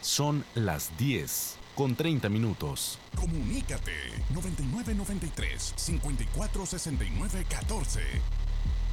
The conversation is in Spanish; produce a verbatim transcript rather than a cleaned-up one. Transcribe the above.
Son las diez con treinta minutos. Comunícate noventa y nueve noventa y tres cincuenta y cuatro sesenta y nueve catorce.